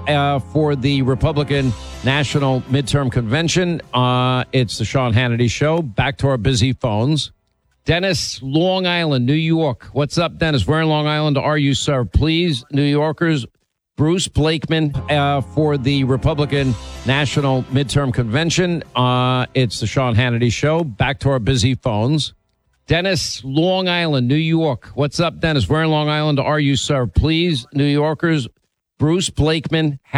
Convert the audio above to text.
for the Republican National Midterm Convention. It's the Sean Hannity Show. Back to our busy phones. Dennis, Long Island, New York. What's up, Dennis? Where in Long Island are you, sir? Please, New Yorkers. Bruce Blakeman for the Republican National Midterm Convention. It's the Sean Hannity Show. Back to our busy phones. Dennis, Long Island, New York. What's up, Dennis? Where in Long Island are you, sir? Please, New Yorkers. Bruce Blakeman